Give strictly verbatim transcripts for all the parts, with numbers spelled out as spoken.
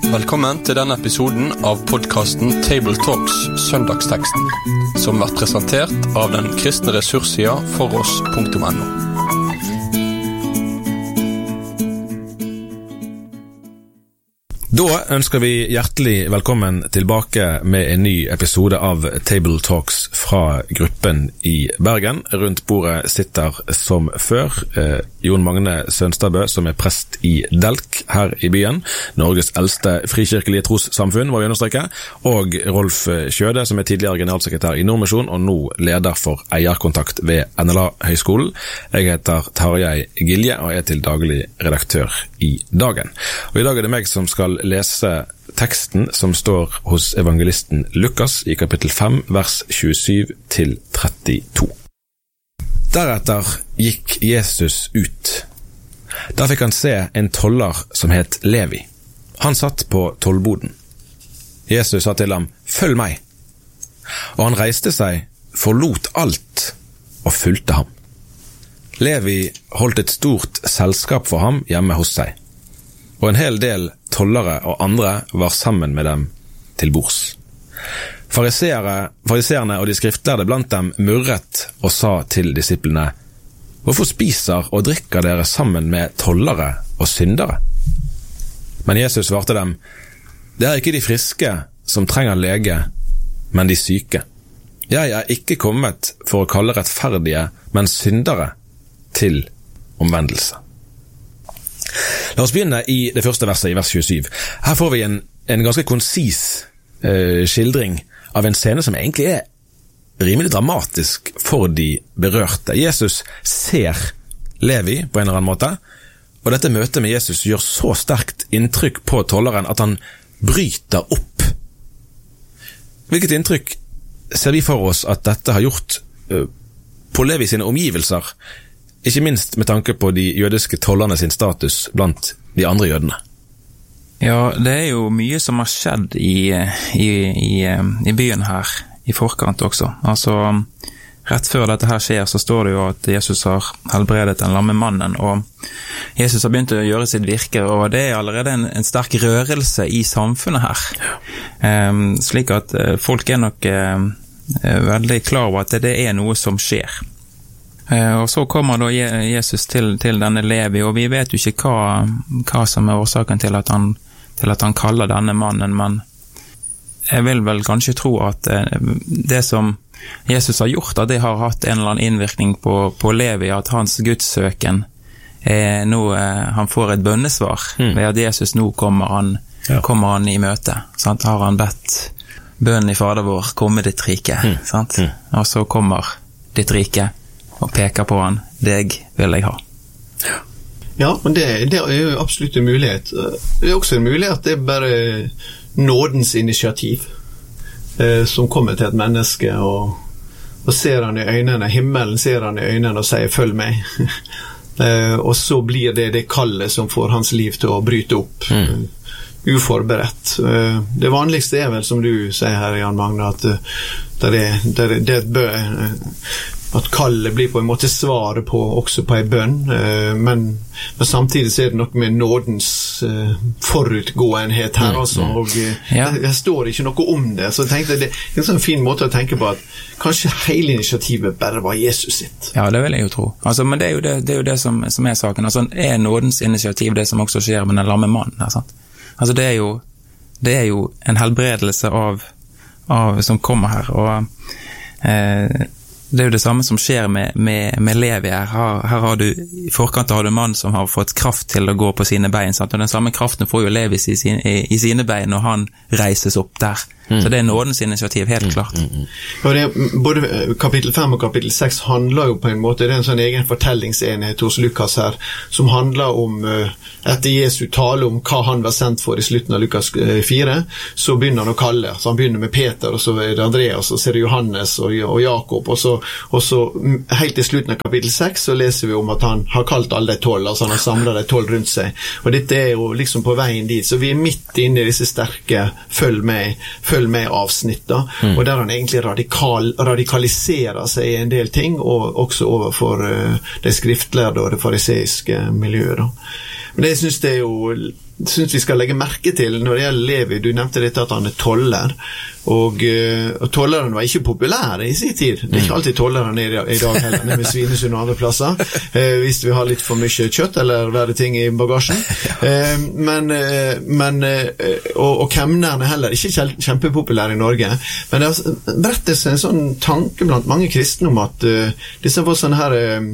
Velkommen til denne episoden av podcasten Table Talks Søndagsteksten, som blir presentert av den kristne ressurssida foross punktum no. Da ønsker vi hjertelig velkommen tilbake med en ny episode av Table Talks fra gruppen i Bergen. Rundt bordet sitter som før eh, Jon Magne Sønstadbø, som er prest i Delk her i byen, Norges eldste frikirkelige trossamfunn, må vi understreke, og Rolf Kjøde, som er tidligere generalsekretær i Nordmisjon og nå leder for eierkontakt ved N L A-høyskolen. Jeg heter Tarjei Gilje og er til daglig redaktør i Dagen. Og i dag er det meg som skal lese teksten som står hos evangelisten Lukas i kapittel fem, vers tjuesju til trettito. Deretter gikk Jesus ut. Da fikk han se en toller som het Levi. Han satt på tollboden. Jesus sa til ham, «Følg meg!» Og han reiste seg, forlot alt og fulgte ham. Levi holdt et stort selskap for ham hjemme hos seg, og en hel del tollere og andre var sammen med dem til bords. Fariseere, fariseerne og de skriftlærde blant dem murret og sa til disiplene, «Hvorfor spiser og drikker dere sammen med tollere og syndere?» Men Jesus svarte dem, «Det er ikke de friske som trenger lege, men de syke. Jeg er ikke kommet for å kalle rettferdige, men syndere til omvendelse.» La oss begynne i det første verset i vers tjuesju. Her får vi en, en ganske konsis eh, skildring av en scene som egentlig er rimelig dramatisk for de berørte. Jesus ser Levi på en eller annen måte, og dette møtet med Jesus gjør så sterkt inntrykk på tolleren at han bryter opp. Hvilket inntrykk ser vi for oss at dette har gjort eh, på Levi sine omgivelser, ikke minst med tanke på de jødiske tollerne sin status blant de andre jødene? Ja, det er jo mye som har skjedd i, i, i, i byen her, i forkant også. Altså, rett før dette her skjer, så står det jo at Jesus har helbredet den lamme mannen, og Jesus har begynt å gjøre sitt virke, og det er allerede en, en sterk rørelse i samfunnet her. Um, slik at folk er nok uh, veldig klar over at det er noe som skjer. Og så kommer da Jesus til, til denne Levi, og vi vet jo ikke hva, hva som er årsaken til at, han, til at han kaller denne mannen, men jeg vil vel kanskje tro at det som Jesus har gjort, at det har hatt en eller annen innvirkning på, på Levi, at hans gudssøken er nå, han får et bønnesvar, mm. ved at Jesus nå kommer han, ja. kommer han i møte, sant? Har han bedt bønnen i Fader vår, komme ditt rike, mm. sant? Mm. Og så kommer ditt rike, og peker på han, deg vil jeg ha. Ja, men det, det er jo absolutt en mulighet. Det er også en mulighet, det er bare nådens initiativ eh, som kommer til et menneske og, og ser han i øynene, himmelen ser han i øynene og sier, følg meg. eh, og så blir det det kallet som får hans liv til å bryte opp. Mm. Uforberedt. Eh, det vanligste er vel, som du sier her, Jan Magne, at uh, det, er, det, er, det er et bø... Uh, at kallet blir på en måte svaret på, også på en bønn, eh, men, men samtidig så er det nok med nådens eh, forutgåenhet her også, og eh, ja. det, det står ikke noe om det, så jeg tenkte det er en sånn fin måte å tenke på at kanskje hele initiativet bare var Jesus sitt. Ja, det vil jeg jo tro. Altså, men det er jo det, det, er jo det som, som er saken. Altså, er nådens initiativ det som også skjer med den lamme mannen her, sant? Altså, det er jo, det er jo en helbredelse av, av som kommer her, og eh, det er jo det samme som skjer med, med, med Levi her. her. Her har du, i forkant har du en mann som har fått kraft til å gå på sine bein, sant? Og den samme kraften får jo Levi i, sin, i, i sine bein når han reises opp der. Mm. Så det er nådens initiativ, helt klart. Mm, mm, mm. Ja, det, både kapittel fem og kapittel seks handler jo på en måte, det er en sånn egen fortellingsenhet hos Lukas her, som handler om, etter Jesu tale om hva han var sendt for i slutten av Lukas fire, så begynner han å kalle. Så han begynner med Peter, og så er det Andreas, og så er det Johannes og, og Jakob, og så, og så helt i slutten av kapittel seks så leser vi om at han har kalt alle de tolv, altså han har samlet de tolv rundt seg. Og dette er jo liksom på veien dit, så vi er midt inne i disse sterke følg med, følg med avsnitt da, mm. og der han egentlig radikal, radikaliserer seg i en del ting, og også overfor uh, de skriftlærde og det fariseiske miljøet da. Men det synes det er jo synes vi skal legge merke til når det gjelder Levi. Du nevnte dette at han er toller, og, og tolleren var ikke populær i sin tid. Det er ikke alltid tolleren er i dag heller, det med Svinesund og andre plasser, eh, hvis vi har litt for mye kjøtt eller verre ting i bagasjen. Eh, men, men og, og kemnerne heller ikke kjempepopulære i Norge. Men det har brettet seg en sånn tanke blant mange kristne om at uh, disse var sånne her uh,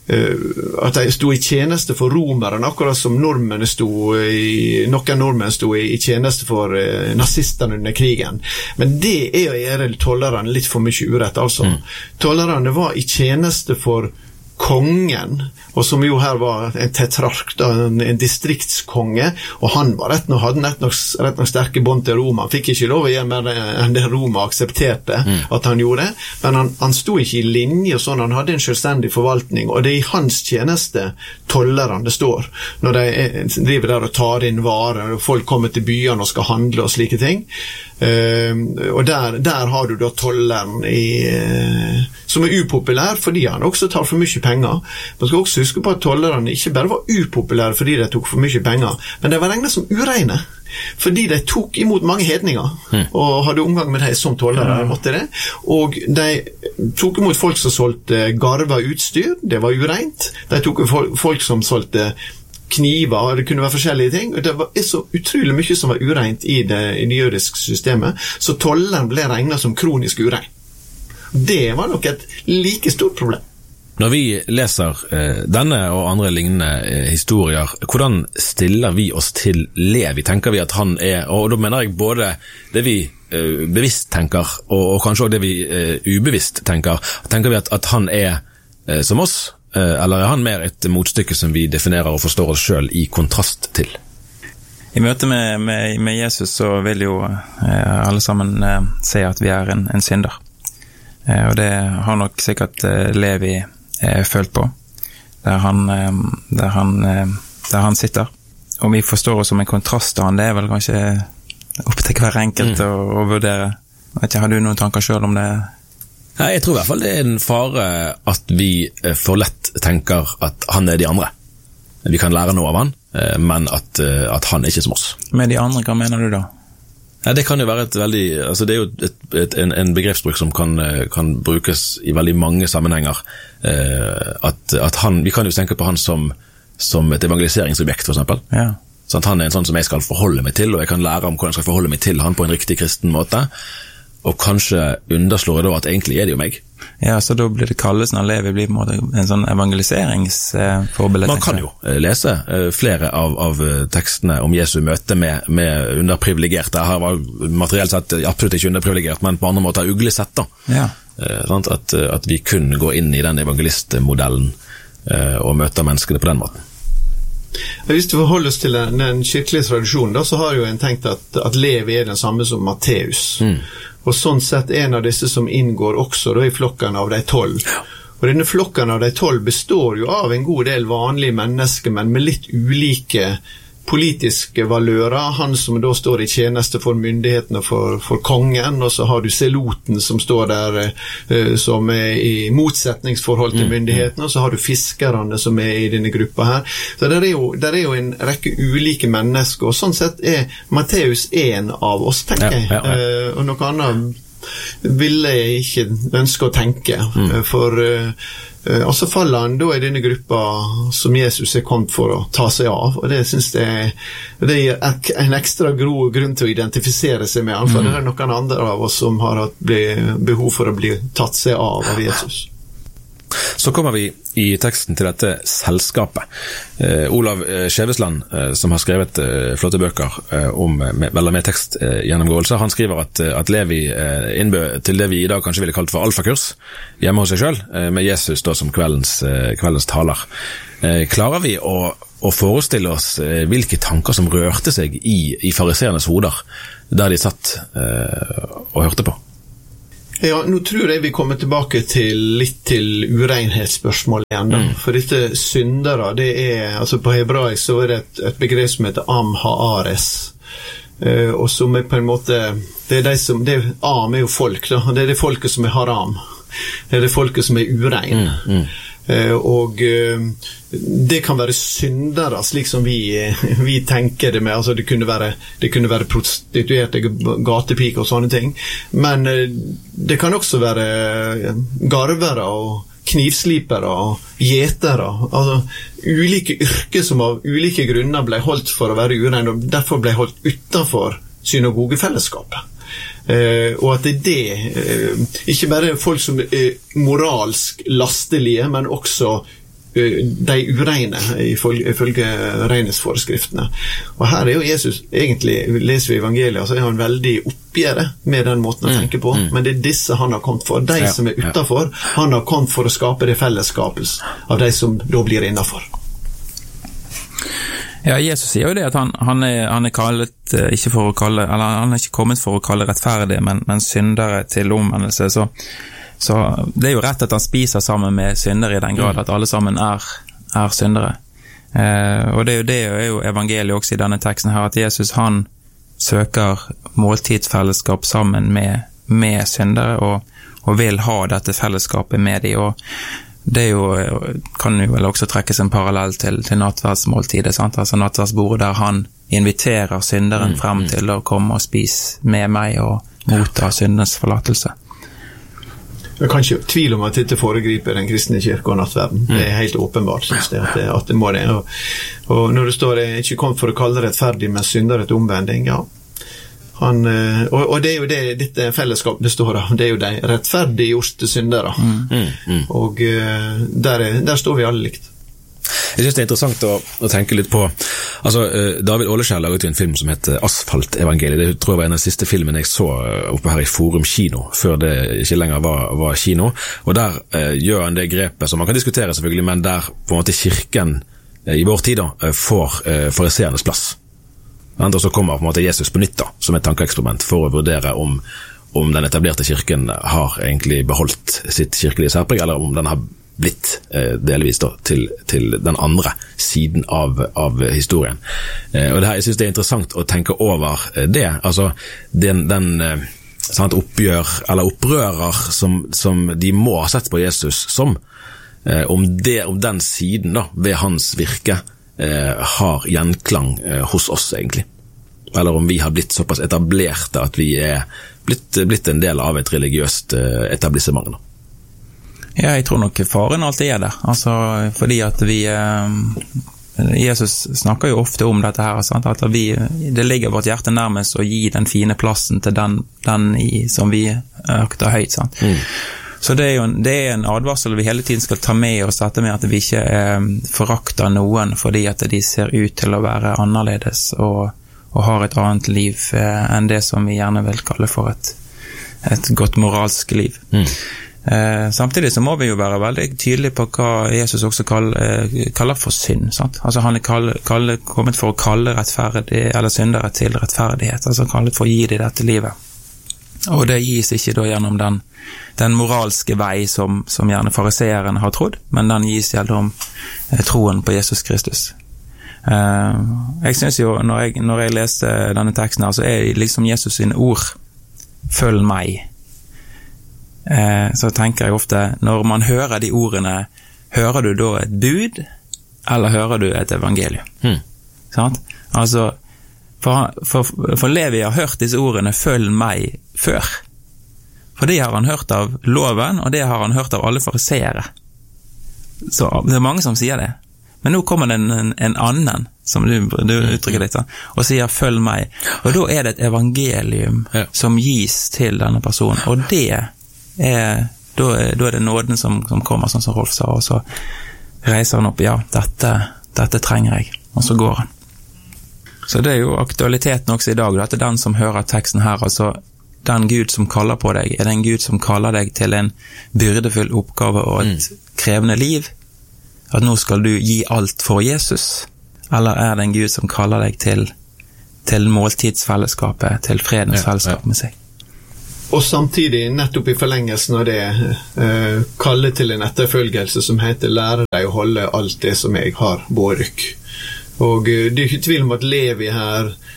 at de stod i tjeneste for romerne, akkurat som nordmennene stod i, noen nordmenn stod i, i tjeneste for uh, nazisterne under krigen. Men det er å gjøre tollerne litt for mye urett, altså. Mm. Tollerne var i tjeneste for kongen, og som jo her var en tetrark, da, en, en distriktskonge, og han var rett nok, hadde rett nok, rett nok sterke bånd til Roma. Han fikk ikke lov å gjøre mer enn det Roma aksepterte mm. at han gjorde, men han, han stod ikke i linje og sånn, han hadde en selvstendig forvaltning, og det er i hans tjeneste tollerne det står, når de er, driver der og tar inn varer, og folk kommer til byene og skal handle og slike ting. Uh, og der, der har du da tolleren i, uh, som er upopulær fordi han også tar for mye penger. Man skal også huske på at tollerne ikke bare var upopulære fordi de tok for mye penger, men de var regnet som ureine fordi de tok imot mange hedninger mm. og hadde omgang med dem som tollere, måtte det. Og de tok imot folk som solgte garva utstyr, det var ureint. De tok folk som solgte kniver, det kunne være forskjellige ting, og det var så utrolig mye som var ureint i det, i det jødiske systemet, så tolleren ble regnet som kronisk urein. Det var nok et like stort problem. Når vi leser eh, denne og andre lignende eh, historier, hvordan stiller vi oss til Levi? Tenker vi at han er, og da mener jeg både det vi eh, bevisst tenker, og, og kanskje også det vi eh, ubevisst tenker, tenker vi at, at han er eh, som oss, eller er han mer et motstykke som vi definerer og forstår oss selv i kontrast til? I møte med, med, med Jesus så vil jo eh, alle sammen eh, se at vi er en, en synder. Eh, og det har nok sikkert eh, Levi eh, følt på, der han, eh, der, han, eh, der han sitter. Om vi forstår oss som en kontrast til han, det er vel kanskje opp til hver enkelt mm. å, å vurdere. Vet ikke, har du noen tanker selv om det? Nei, jeg tror i hvert fall det er en fare at vi for lett tenker at han er de andre. Vi kan lære noe av han, men at, at han er ikke som oss. Med de andre, hva mener du da? Ja, det kan jo være et veldig, altså det er jo et, et, en, en begrepsbruk som kan, kan brukes i veldig mange sammenhenger. At, at han, vi kan jo tenke på han som, som et evangeliseringsobjekt, for eksempel. Ja. Sånn at han er en sånn som jeg skal forholde meg til, og jeg kan lære om hvordan jeg skal forholde meg til han på en riktig kristen måte. Og kanskje underslår jeg da at egentlig er det jo meg. Ja, så da blir det kallelsen av Levi blir på en måte en sånn evangeliseringsforbilde. Man kan jo lese flere av, av tekstene om Jesu møte med, med underprivilegerte. Her var materielt sett absolutt ikke underprivilegert, men på andre måter uglesett da. Ja. At, at vi kun går inn i den evangelistmodellen og møter menneskene på den måten. Hvis du forholder oss til den, den kirkelige tradisjonen, da, så har jo en tenkt at, at Levi er den samme som Matteus. Mm. Og sånn sett en av disse som inngår også da, i flokken av de tolv. Ja. Og denne flokken av de tolv består jo av en god del vanlige mennesker, men med litt ulike politiske valører. Han som da står i tjeneste for myndighetene for, for kongen, og så har du seloten som står der uh, som er i motsetningsforhold til myndighetene, og så har du fiskerne som er i denne gruppa her. Så der er jo, der er jo en rekke ulike mennesker, og sånn sett er Matteus en av oss, tenker jeg. Ja, ja, ja. Uh, og noe annet ville jeg ikke ønske å tenke, mm. for uh, uh, og så faller han da i denne gruppa som Jesus er kommet for å ta seg av, og det synes jeg det gir en ekstra gro grunn til å identifisere seg med han, for mm. det er noen andre av oss som har hatt behov for å bli tatt seg av av Jesus. Så kommer vi i teksten til dette selskapet. Eh, Olav Skjevesland, eh, som har skrevet eh, flotte bøker eh, om med, eller med tekstgjennomgåelser, han skriver at, at Levi eh, innbød til det vi i dag kanskje ville kalt for alfakurs hjemme hos seg selv, eh, med Jesus da som kveldens, eh, kveldens taler. Eh, klarer vi å, å forestille oss eh, hvilke tanker som rørte seg i, i fariseernes hoder, der de satt eh, og hørte på? Ja, nå tror jeg vi kommer tilbake til litt til urenhetsspørsmål igjen. Mm. For dette syndere, det er, altså på hebraisk så er det et, et begrep som heter am haares. Uh, og som er på en måte, det er de som, det er, am er jo folk da, det er det folket som er haram. Det er det folket som er urein. Mm, mm. og det kan være syndere, slik som vi, vi tenker det med, altså det kunne være, det kunne være prostituerte, gatepike og sånne ting, men det kan også være garvere og knivslipere og gjetere, altså ulike yrker som av ulike grunner ble holdt for å være urein, og derfor ble holdt utenfor synagogefellesskapet. Uh, og at det er det, uh, ikke bare folk som er moralsk lastelige, men også uh, de ureine ifølge renhetsforskriftene. Og her er jo Jesus, egentlig leser vi evangeliet, så er han veldig oppgjøret med den måten å tenke på, mm, mm. men det er disse han har kommet for. De ja, som er utenfor, ja. Han har kommet for å skape det fellesskapet av de som da blir innenfor. Ja, Jesus sier jo det at han, han, er, han er kallet ikke for å kalle, eller han er ikke kommet for å kalle rettferdig, men, men syndere til omvendelse, så, så det er jo rett at han spiser sammen med syndere i den grad at alle sammen er, er syndere. Eh, og det er jo det er jo evangeliet også i denne teksten her, at Jesus han søker måltidsfellesskap sammen med, med syndere, og, og vil ha dette fellesskapet med de, og det er jo, kan jo vel også trekkes en parallell til, til nattverdsmåltidet, sant? Altså nattverdsbordet der han inviterer synderen frem til å komme og spise med meg og motta syndens forlatelse. Jeg kan ikke tvile om at dette foregriper den kristne kirke og nattverden. Det er helt åpenbart, synes jeg, at det, at det må det. Og, og når det står, jeg er ikke kommet for å kalle det rettferdig, men syndere til omvending, ja. Han, og, og det er jo det dette fellesskap består av, det er jo de rettferdiggjorte syndere, mm, mm, mm. og der, er, der står vi alle likt. Jeg synes det er interessant å, å tenke litt på, altså David Åleskjær laget jo en film som heter Asfalt-evangeliet, det tror jeg var en av de siste filmene jeg så oppe her i Forum Kino, før det ikke lenger var, var kino, og der eh, gjør han det grepet som man kan diskutere selvfølgelig, men der på en måte kirken eh, i vår tid da, får eh, fariseernes plass. Og så kommer på en måte Jesus på nytt da, som et tankeeksperiment for å vurdere om, om den etablerte kirken har egentlig beholdt sitt kirkelige særpreg, eller om den har blitt eh, delvis da, til, til den andre siden av, av historien. Eh, og det her, jeg synes det er interessant å tenke over det, altså den, den eh, sant, oppgjør, eller opprører som, som de må ha sett på Jesus som, eh, om, det, om den siden da, ved hans virke, Eh, har gjenklang eh, hos oss egentlig, eller om vi har blitt såpass etablerte at vi er blitt, blitt en del av et religiøst eh, etablissement. Ja, jeg tror nok faren alltid er der, altså fordi at vi eh, Jesus snakker jo ofte om dette her, sant? At vi, det ligger vårt hjerte nærmest å gi den fine plassen til den, den i, som vi økter høyt, sant? Mm. Så det er jo en, det er en advarsel vi hele tiden skal ta med oss, dette med at vi ikke eh, forakter noen fordi at de ser ut til å være annerledes og, og har et annet liv eh, enn det som vi gjerne vil kalle for et, et godt moralsk liv. Mm. Eh, samtidig så må vi jo være veldig tydelige på hva Jesus også kall, eh, kaller for synd, sant? Altså han er kall, kall, kommet for å kalle rettferdig, eller syndere til rettferdighet, altså kallet for å gi dem dette livet. Og det gis ikke da gjennom den, den moralske vei som, som gjerne fariseerne har trodd, men den gis gjennom eh, troen på Jesus Kristus. Eh, jeg synes jo, når jeg, når jeg leste denne teksten her, så er det liksom Jesus sine ord, følg meg. Eh, så tenker jeg ofte, når man hører de ordene, hører du da et bud, eller hører du et evangelium? Hmm. Sant? Altså, For, for, for Levi har hørt disse ordene, følg meg, før. For det har han hørt av loven, og det har han hørt av alle fariseere. Så det er mange som sier det. Men nå kommer det en, en annen, som du, du uttrykker litt, og sier følg meg. Og da er det et evangelium ja. Som gis til denne personen. Og det er, da er, da er det nåden som, som kommer, sånn som Rolf sa, og så reiser han opp, ja, dette, dette trenger jeg. Og så går han. Så det er jo aktualiteten også i dag, at det er den som hører teksten her, altså den Gud som kaller på deg, er det en Gud som kaller deg til en byrdefull oppgave og et mm. krevende liv, at nå skal du gi alt for Jesus, eller er det en Gud som kaller deg til, til måltidsfellesskapet, til fredens ja, fellesskap med seg? Og samtidig, nettopp i forlengelsen av det, eh, kalle til en etterfølgelse som heter lære deg å holde alt det som jeg har båret. Og det er ikke tvil om at Levi her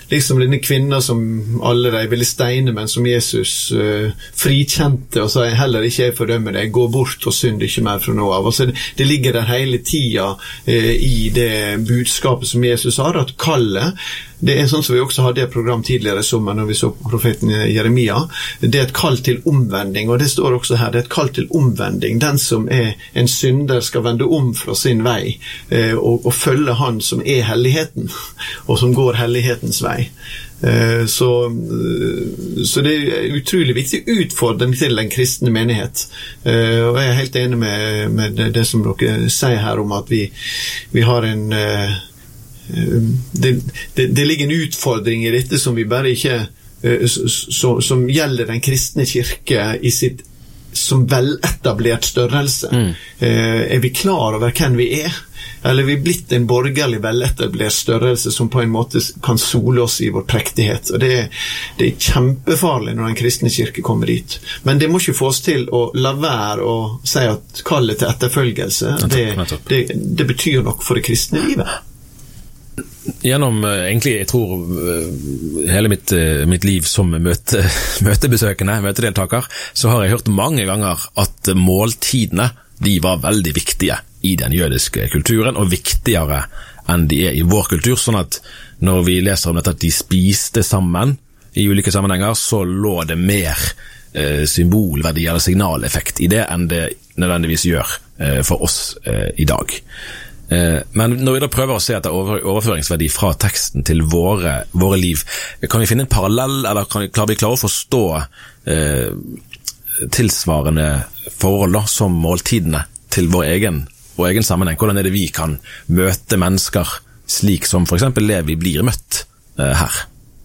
liksom denne kvinna som alle de ville steine, men som Jesus uh, frikjente og sa heller ikke jeg fordømmer deg, gå bort og synd ikke mer fra nå av. Altså, det, det ligger der hele tida uh, i det budskapet som Jesus har, at kallet, det er sånn som vi også hadde i et program tidligere i sommer når vi så på profeten Jeremia, det er et kall til omvending, og det står også her, det er et kall til omvending. Den som er en synder skal vende om fra sin vei uh, og, og følge han som er helligheten, og som går hellighetens vei. Uh, så, uh, så det er utrolig viktig utfordring til den kristne menighet. Uh, og jeg er helt enig med, med det, det som dere sier her om at vi, vi har en... Uh, Det, det, det ligger en utfordring i dette som vi bare ikke som, som gjelder den kristne kirke i sitt som veletablert størrelse. Mm. Er vi klar over hvem vi er? Eller er vi blitt en borgerlig veletablert størrelse som på en måte kan sole oss i vår prektighet? Og det er, det er kjempefarlig når den kristne kirke kommer dit. Men det må ikke få oss til å la være å si at kallet til etterfølgelse, det, det, det betyr nok for det kristne livet. Gjennom egentlig, jeg tror hele mitt, mitt liv som møte, møtebesøkende, møtedeltaker, så har jeg hørt mange ganger at måltidene, de var veldig viktige i den jødiske kulturen, og viktigere enn de er i vår kultur, sånn at når vi leser om dette at de spiste sammen i ulike sammenhenger, så lå det mer eh, symbolverdi eller signaleffekt i det enn det nødvendigvis gjør eh, for oss eh, i dag. Men når vi da prøver å se etter overføringsverdi fra teksten til våre, våre liv, kan vi finne en parallell, eller kan vi, klarer vi klare å forstå eh, tilsvarende forhold da, som måltidene til vår egen, vår egen sammenheng? Hvordan er det vi kan møte mennesker slik som for eksempel Levi blir møtt eh, her?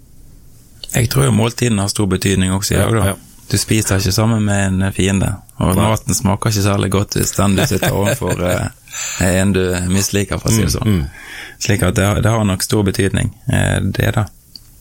Jeg tror jo måltiden har stor betydning også i dag da. Ja, ja. Du spiser ikke sammen med en fiende, og Nei. Maten smaker ikke særlig godt hvis den du sitter overfor eh, en du misliker, for å si det sånn. Mm, mm. Slik at det, det har nok stor betydning, eh, det da.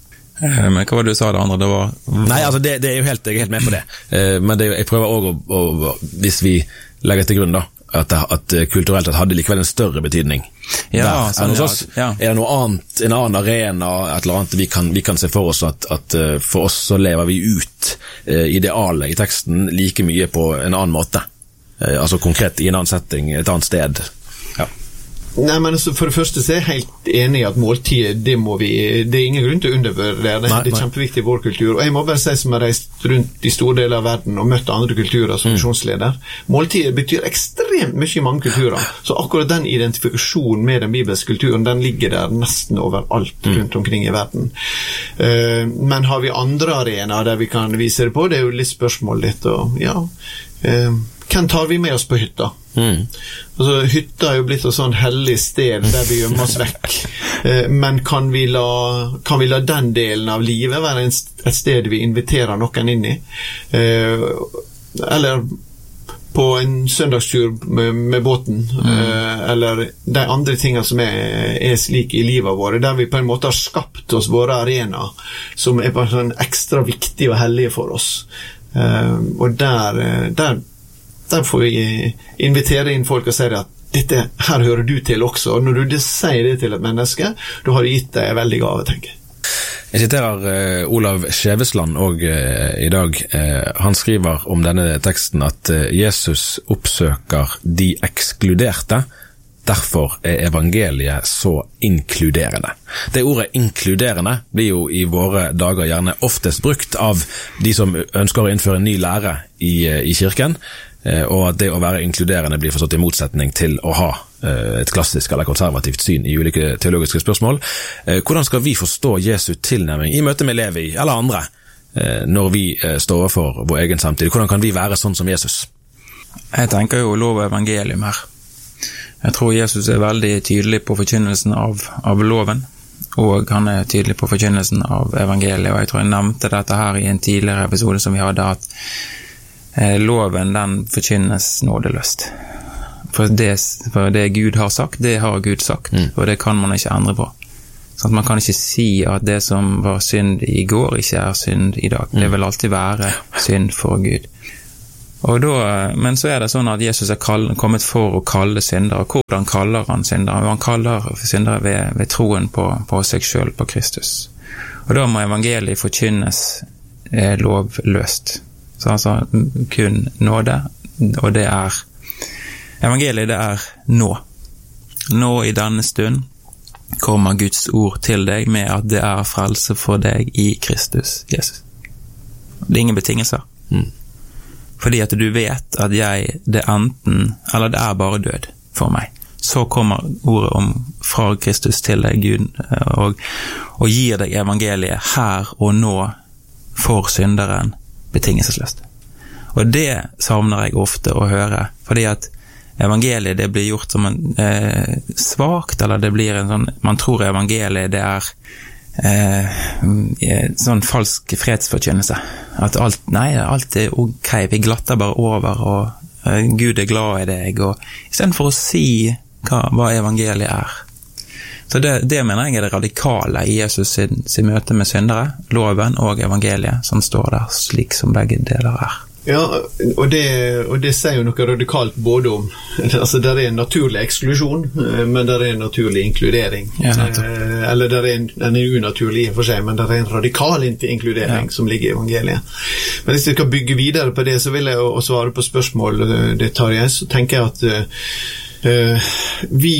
Eh, men hva var det du sa det andre? Det var... Nei, altså det, det er jo helt, jeg er helt med på det. Eh, men det, jeg prøver også å, å, hvis vi legger til grunn da, at, at kulturelt at hadde likevel en større betydning ja, der sånn, enn hos oss. Ja. Er det noe annet, en annen arena, et eller annet vi kan, vi kan se for oss at, at for oss så lever vi ut uh, idealet i teksten like mye på en annen måte? Uh, altså konkret i en annen setting, et annet sted. Ja. Nei, men altså, for det første så er jeg helt enig i at måltid, det må vi, det er ingen grunn til å undervurdere det. Nei, det er kjempeviktig i vår kultur. Og jeg må bare si som har reist rundt i store deler av verden og møtt andre kulturer som misjonsleder. Mm. Måltid betyr ekstremt mye i mange kulturer. Så akkurat den identifikasjonen med den bibelske kulturen, den ligger der nesten overalt rundt omkring i verden. Uh, men har vi andre arenaer der vi kan vise det på? Det er jo litt spørsmål litt, og ja... Uh, hvem tar vi med oss på hytta? Mm. Altså, hytta er jo blitt et sånn hellig sted der vi gjemmer oss vekk. Eh, men kan vi, la, kan vi la den delen av livet være en, et sted vi inviterer noen inn i? Eh, eller på en søndagstur med, med båten, mm. eh, eller de andre tingene som er, er slik i livet våre, der vi på en måte har skapt oss våre arenaer som er bare sånn ekstra viktige og hellige for oss. Eh, og der... der Der får vi invitere inn folk og si at dette, her hører du til også. Og når du sier det til et menneske, da har du gitt deg en veldig gave, tenker jeg. Jeg siterer uh, Olav Skjevesland og uh, i dag. Uh, han skriver om denne teksten at uh, Jesus oppsøker de ekskluderte. Derfor er evangeliet så inkluderende. Det ordet inkluderende blir jo i våre dager gjerne oftest brukt av de som ønsker å innføre en ny lære i, i kirken, og at det å være inkluderende blir forstått i motsetning til å ha et klassisk eller konservativt syn i ulike teologiske spørsmål. Hvordan skal vi forstå Jesu tilnærming i møte med Levi eller andre når vi står overfor vår egen samtid? Hvordan kan vi være sånn som Jesus? Jeg tenker jo lov og evangelium her. Jeg tror Jesus er veldig tydelig på forkynnelsen av, av loven, og han er tydelig på forkynnelsen av evangeliet, og jeg tror jeg nevnte dette her i en tidligere episode som vi hadde, at eh, loven den forkynnes nådeløst. For det, for det Gud har sagt, det har Gud sagt, mm. og det kan man ikke endre på. Sånn at man kan ikke si at det som var synd i går ikke er synd i dag. Mm. Det vil alltid være synd for Gud. Og da, men så er det sånn at Jesus er kall, kommet for å kalle syndere. Hvordan kaller han syndere? Han kaller syndere ved, ved troen på, på seg selv, på Kristus. Og da må evangeliet forkynnes eh, lovløst. Så altså kun nåde, og det er evangeliet, det er nå. Nå i denne stund kommer Guds ord til deg med at det er frelse for deg i Kristus Jesus. Det er ingen betingelser. Mm. Fordi at du vet at jeg, det er enten, eller det er bare død for meg. Så kommer ordet om fra Kristus til deg, Gud, og, og gir deg evangeliet her og nå for synderen betingelsesløst. Og det savner jeg ofte å høre, fordi at evangeliet det blir gjort som en eh, svagt, eller det blir en sånn, man tror evangeliet det er eh, sånn falsk fredsforkynnelse. At alt, nei, alt er ok, vi glatter bare over, og eh, Gud er glad i deg, og i stedet for å si hva, hva evangeliet er. Så det, det mener jeg er det radikale i Jesus sin, sin møte med syndere, loven og evangeliet, som står der slik som begge deler er. Ja, og det, og det sier jo noe radikalt både om, altså der er en naturlig eksklusjon, men der er en naturlig inkludering. Ja, eller der er en, en unaturlig for seg, men der er en radikal inkludering ja. Som ligger i evangeliet. Men hvis jeg skal bygge videre på det, så vil jeg å svare på spørsmål, det tar jeg, så tenker jeg at uh, vi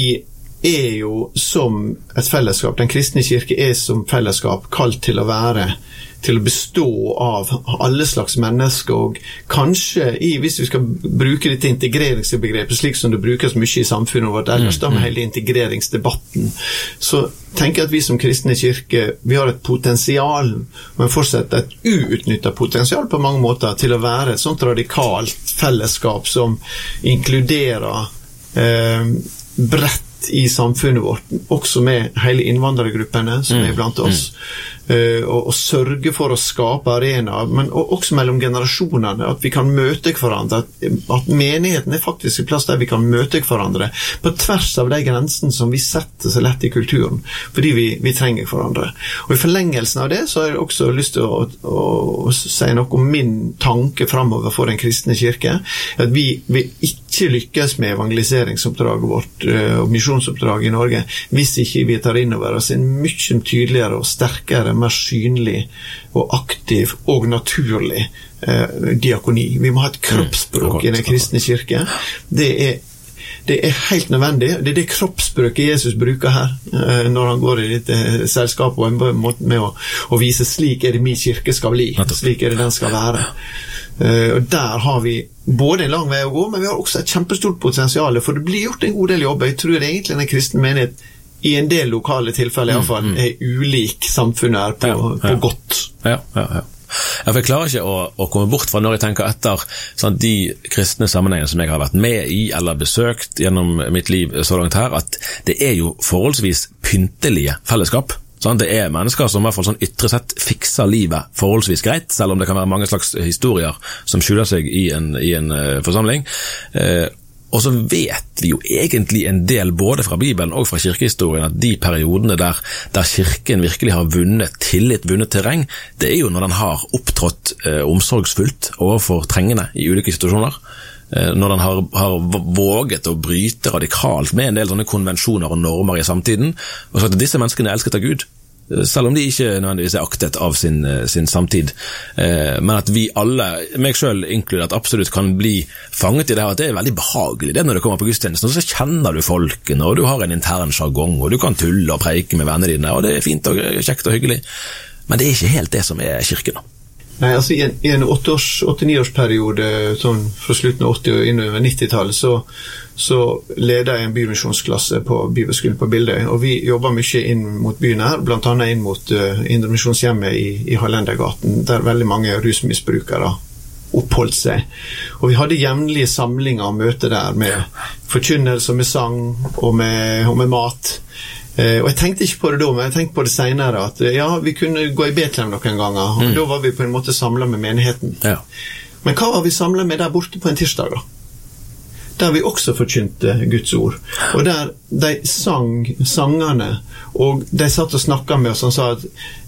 er jo som et fellesskap, den kristne kirke er som fellesskap kalt til å være til å bestå av alle slags mennesker, og kanskje i, hvis vi skal bruke dette integreringsbegrepet slik som det brukes mye i samfunnet vårt ellers, da med hele integreringsdebatten, så tenker jeg at vi som kristne kirke, vi har et potensial, men fortsatt et uutnyttet potensial på mange måter, til å være et sånt radikalt fellesskap som inkluderer eh, bredt i samfunnet vårt, også med hele innvandrergruppene som er blant oss, uh, og, og sørge for å skape arenaer, men også mellom generasjonene, at vi kan møte hverandre, at, at menigheten er faktisk en plass der vi kan møte hverandre, på tvers av de grensene som vi setter så lett i kulturen, fordi vi, vi trenger hverandre. Og i forlengelsen av det, så har jeg også lyst til å, å, å si noe om min tanke fremover for den kristne kirke, at vi, vi ikke lykkes med evangeliseringsoppdraget vårt, uh, og misjonsoppdrag i Norge, hvis ikke vi tar inn over oss en mye tydeligere og sterkere, mer synlig og aktiv og naturlig eh, diakoni. Vi må ha et kroppsspråk i den kristne kirke. Det er, det er helt nødvendig. Det er det kroppsspråket Jesus bruker her, eh, når han går i dette selskapet, og en måte med å, å vise slik er det min kirke skal bli, slik er det den skal være. Uh, og der har vi både en lang vei å gå, men vi har også et kjempestort potensial, for det blir gjort en god del jobb. Jeg tror egentlig den kristne menighet i en del lokale tilfeller i hvert fall er ulik samfunnet er på, ja, ja. på godt. Ja, ja, ja. Ja, for jeg klarer ikke å, å komme bort fra når jeg tenker etter sånn, de kristne sammenhengene som jeg har vært med i eller besøkt gjennom mitt liv så langt her, at det er jo forholdsvis pyntelige fellesskap. Sånn, det er mennesker som i hvert fall sånn ytre sett fikser livet forholdsvis greit, selv om det kan være mange slags historier som skjuler seg i en, i en uh, forsamling. Uh, og så vet vi jo egentlig en del både fra Bibelen og fra kirkehistorien at de periodene der, der kirken virkelig har vunnet tillit, vunnet terreng, det er jo når den har opptrådt uh, omsorgsfullt overfor trengende i ulike situasjoner. Når den har, har våget å bryte radikalt med en del sånne konvensjoner og normer i samtiden, og sagt at disse menneskene er elsket av Gud, selv om de ikke nødvendigvis er aktet av sin, sin samtid. Men at vi alle, meg selv inkludert, absolutt kan bli fanget i det her, at det er veldig behagelig det når det kommer på gudstjenesten, og så kjenner du folkene, og du har en intern jargong, og du kan tulle og preike med vennene dine, og det er fint og kjekt og hyggelig. Men det er ikke helt det som er kirken da. Nei, altså i en, i en åtte-ni-årsperiode, sånn fra slutten av åtti og innover nittitallet, så, så leder jeg en bymisjonsklasse på Bibelskolen på Bildøy, og vi jobber mye inn mot byen her, blant annet inn mot uh, Indremisjonshjemmet i, i Hallendergaten, der veldig mange rusmisbrukere oppholdt seg. Og vi hadde jevnlige samlinger og møter der med forkynnelse, med sang og med, og med mat. Uh, og jeg tenkte ikke på det da, men jeg tenkte på det senere, at uh, ja, vi kunne gå i Betlehem noen ganger, og mm. da var vi på en måte samlet med menigheten. Ja. Men hva var vi samlet med der borte på en tirsdag da? Der vi også forkynte Guds ord. Og der de sang sangene, og de satt og snakket med oss, og sa at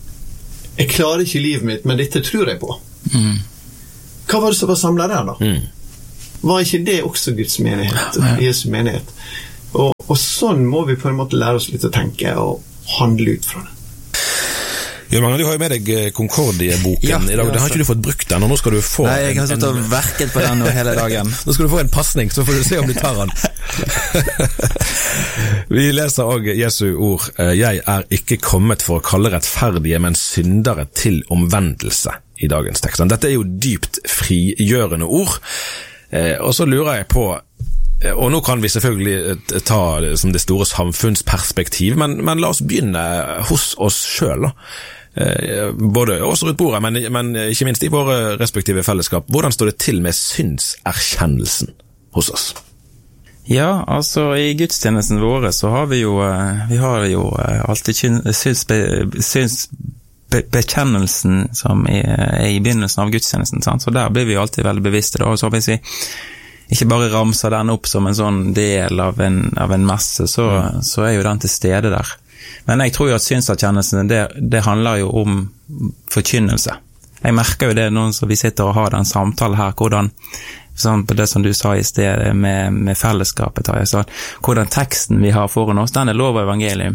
jeg klarer ikke livet mitt, men dette tror jeg på. Mm. Hva var det som var samlet der da? Mm. Var ikke det også Guds menighet, Jesu menighet? Og, og sånn må vi på en måte lære oss litt å tenke og handle ut fra det. Jo, Magne, du har jo med deg Concordie-boken ja, i dag. Den har ikke du fått brukt den, og nå skal du få... Nei, jeg har satt og verket på den hele dagen. Nå skal du få en passning, så får du se om du tar den. Vi leser også Jesu ord. Jeg er ikke kommet for å kalle rettferdige, men syndere til omvendelse i dagens tekst. Dette er jo dypt frigjørende ord, og så lurer jeg på, og nå kan vi selvfølgelig ta det som det store samfunnsperspektiv, men, men la oss begynne hos oss selv da. Både oss rundt bordet, men, men ikke minst i våre respektive fellesskap. Hvordan står det til med synserkjennelsen hos oss? Ja, altså i gudstjenesten våre så har vi jo, vi har jo alltid synsbekjennelsen som er i begynnelsen av gudstjenesten, sant? Så der blir vi alltid veldig bevisste da, og så hvis vi ikke bare ramser den opp som en sånn del av en, av en messe, så, så er jo den til stede der. Men jeg tror jo at synserkjennelsen, det, det handler jo om forkynnelse. Jeg merker jo det når vi sitter og har den samtalen her, hvordan, sånn på det som du sa i sted med, med fellesskapet, så, hvordan teksten vi har foran oss, den er lov og evangelium.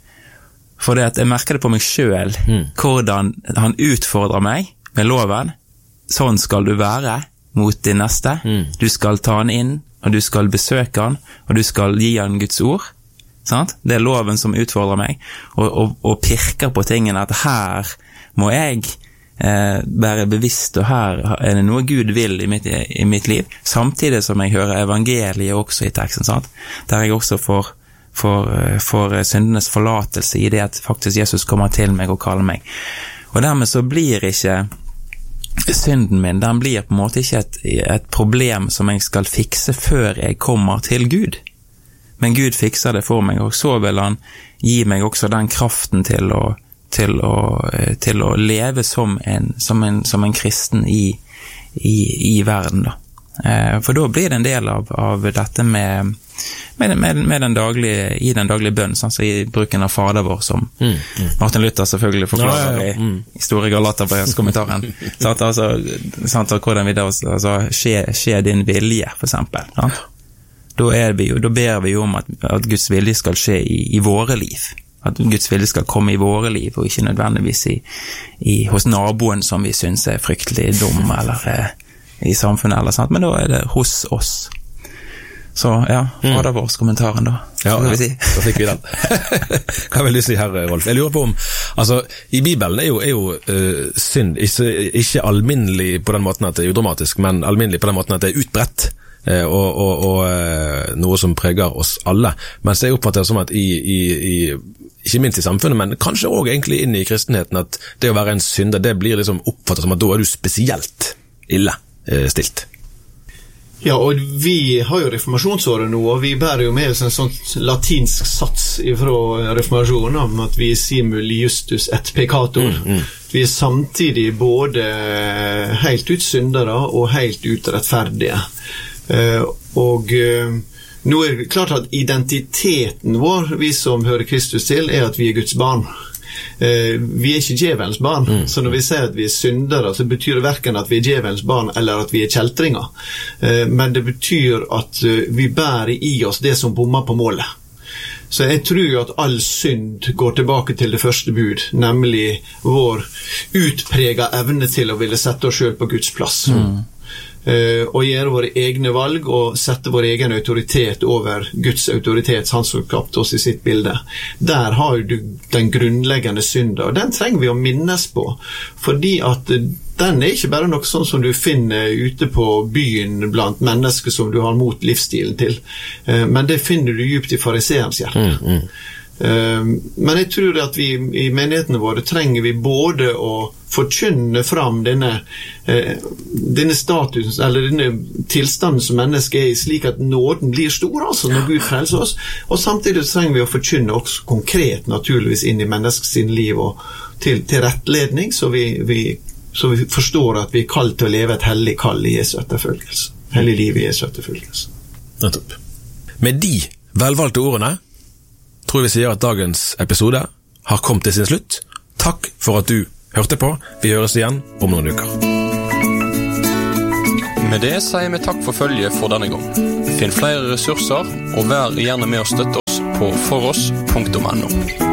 For det at jeg merker det på meg selv, mm. hvordan han utfordrer meg med loven, sånn skal du være mot din neste, mm. du skal ta han inn, og du skal besøke han, og du skal gi han Guds ord. Sant? Det er loven som utfordrer meg, og, og, og pirker på tingene at her må jeg eh, være bevisst, og her er det noe Gud vil i mitt, i mitt liv, samtidig som jeg hører evangeliet også i teksten, sant? Der jeg også får, får, får syndenes forlatelse i det at faktisk Jesus kommer til meg og kaller meg. Og dermed så blir ikke synden min, den blir på en måte ikke et, et problem som jeg skal fikse før jeg kommer til Gud. Men Gud fikser det for meg, og så vil han gi meg også den kraften til å, til å, til å leve som en, som en, som en kristen i, i, i verden da. Eh, for da blir det en del av, av dette med, med, med, med den daglige, i den daglige bønn, altså i bruken av Fader vår, som mm, mm. Martin Luther selvfølgelig forklarer ja, ja, ja. Mm. I, i store Galaterbrevskommentaren. Sant, altså, sant, hvordan vi da, altså, skje, skje din vilje, for eksempel, sant? Da, er vi jo, da ber vi jo om at, at Guds vilje skal skje i, i våre liv. At Guds vilje skal komme i våre liv, og ikke nødvendigvis i, i, hos naboen som vi synes er fryktelig dum, eller eh, i samfunnet, eller sånt. Men da er det hos oss. Så ja, hva er det vårs kommentaren da? Ja, ja, si? Da fikk vi den. Hva vil du si her, Rolf? Jeg lurer på om, altså, i Bibelen er jo, er jo uh, synd ikke, ikke alminnelig på den måten at det er udramatisk, men alminnelig på den måten at det er utbredt. Og, og, og noe som preger oss alle, mens jeg oppfatter det som at i, i, i, ikke minst i samfunnet, men kanskje også egentlig inn i kristenheten, at det å være en synder, det blir liksom oppfattet som at da er du spesielt ille eh, stilt. Ja, og vi har jo reformasjonsåret nå, og vi bærer jo med oss en sånn latinsk sats fra reformasjonen om at vi er simul justus et peccator. Mm, mm. Vi er samtidig både helt ut syndere og helt ut rettferdige. Uh, og uh, nå er det klart at identiteten vår, vi som hører Kristus til, er at vi er Guds barn. Uh, vi er ikke djevelens barn, mm. så når vi sier at vi er syndere, så betyr det hverken at vi er djevelens barn eller at vi er kjeltringer. Uh, men det betyr at uh, vi bærer i oss det som bommer på målet. Så jeg tror jo at all synd går tilbake til det første bud, nemlig vår utpreget evne til å ville sette oss selv på Guds plass. Mm. Uh, og gjøre våre egne valg og sette vår egen autoritet over Guds autoritet, han som skapte oss i sitt bilde. Der har du den grunnleggende synden, og den trenger vi å minnes på, fordi at den er ikke bare noe sånn som du finner ute på byen blant mennesker som du har mot livsstilen til, uh, men det finner du djupt i fariseerens hjerte. Mm, mm. Men jeg tror at vi i menighetene våre trenger vi både å forkynne fram denne, denne statusen, eller denne tilstanden som mennesket er i, slik at nåden blir stor, altså når Gud frelser oss, og samtidig trenger vi å forkynne også konkret, naturligvis, inn i menneskets liv og til, til rettledning, så vi, vi, så vi forstår at vi er kalt til å leve et hellig kall i Jesu etterfølgelse, hellig liv i Jesu etterfølgelse. Nettopp. Med de velvalgte ordene tror vi sier at dagens episode har kommet til sin slutt. Takk for at du hørte på. Vi høres igjen om noen uker. Med det sier vi takk for følget for denne gang. Finn flere ressurser, og vær gjerne med å støtte oss på foross punktum no.